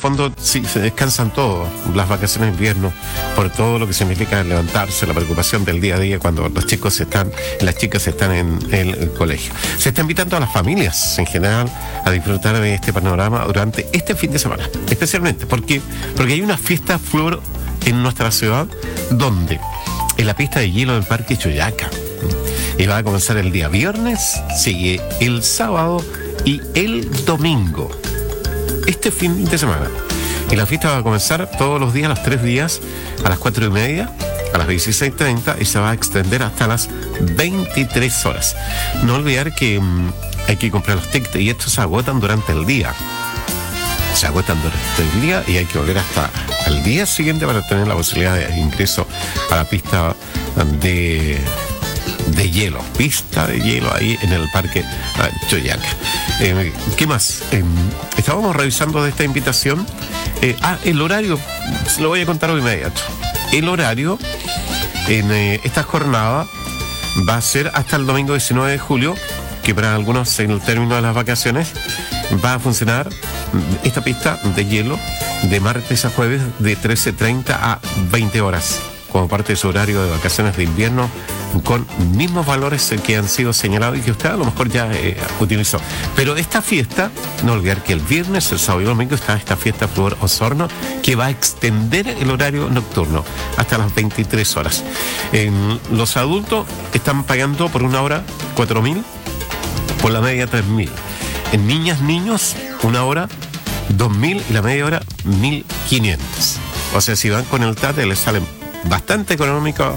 fondo sí, se descansan todos las vacaciones de invierno por todo lo que significa levantarse, la preocupación del día a día cuando los chicos las chicas están en el colegio. Se está invitando a las familias en general a disfrutar de este panorama durante este fin de semana, especialmente porque hay una fiesta flor en nuestra ciudad donde en la pista de hielo del Parque Choyaca, y va a comenzar el día viernes, sigue el sábado y el domingo, este fin de semana. Y la fiesta va a comenzar todos los días, los 3 días, a las 4:30, a las 16:30, y se va a extender hasta las 23 horas. No olvidar que hay que comprar los tickets y estos se agotan durante el día. Se agotan durante el día y hay que volver hasta el día siguiente para tener la posibilidad de ingreso a la pista de hielo, pista de hielo ahí en el Parque Choyaca. ¿Qué más? Estábamos revisando de esta invitación. El horario, se lo voy a contar de inmediato. El horario en esta jornada va a ser hasta el domingo 19 de julio, que para algunos en el término de las vacaciones va a funcionar esta pista de hielo de martes a jueves de 13:30 a 20 horas, como parte de su horario de vacaciones de invierno, con mismos valores que han sido señalados y que usted a lo mejor ya utilizó. Pero esta fiesta, no olvidar que el viernes, el sábado y el domingo está esta fiesta Flor Osorno, que va a extender el horario nocturno hasta las 23 horas. Los adultos están pagando por una hora 4.000, por la media 3.000. En niñas, niños, una hora 2.000 y la media hora 1.500. O sea, si van con el TATE les salen bastante económico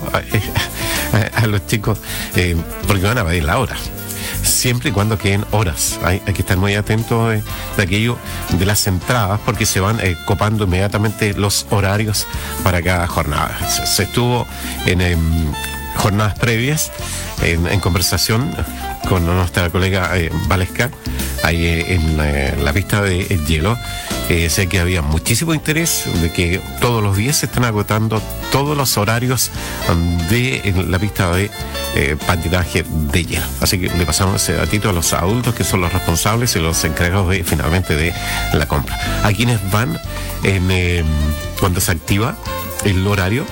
a los chicos, porque van a pedir la hora, siempre y cuando queden horas. Hay que estar muy atentos de aquello de las entradas, porque se van copando inmediatamente los horarios para cada jornada. Se estuvo en jornadas previas en conversación con nuestra colega Valesca ahí en la pista de hielo. Sé que había muchísimo interés, de que todos los días se están agotando todos los horarios de la pista de patinaje de hielo. Así que le pasamos ese datito a los adultos, que son los responsables y los encargados finalmente de la compra. A quienes van cuando se activa el horario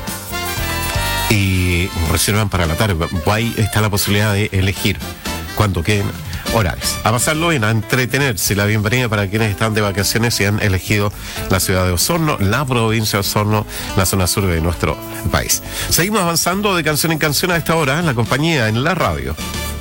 y reservan para la tarde, ahí está la posibilidad de elegir cuando queden horarios. A pasarlo bien, a entretenerse. La bienvenida para quienes están de vacaciones y han elegido la ciudad de Osorno, la provincia de Osorno, la zona sur de nuestro país. Seguimos avanzando de canción en canción a esta hora en la compañía, en la radio.